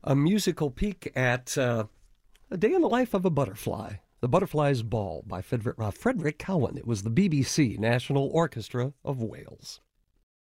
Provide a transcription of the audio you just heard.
A musical peek at A Day in the Life of a Butterfly. The Butterfly's Ball by Frederick Cowan. It was the BBC National Orchestra of Wales.